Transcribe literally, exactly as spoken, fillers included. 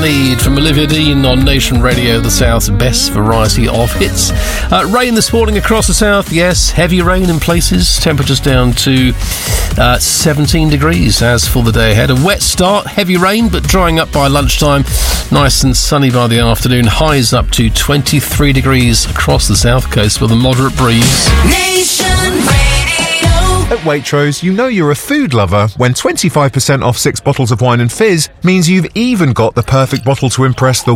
Need from Olivia Dean on Nation Radio, the South's best variety of hits. Uh, rain this morning across the south, yes, heavy rain in places. Temperatures down to uh, seventeen degrees as for the day ahead. A wet start, heavy rain, but drying up by lunchtime. Nice and sunny by the afternoon. Highs up to twenty-three degrees across the south coast with a moderate breeze. Nation Radio. At Waitrose, you know you're a food lover when twenty-five percent off six bottles of wine and fizz means you've even got the perfect bottle to impress the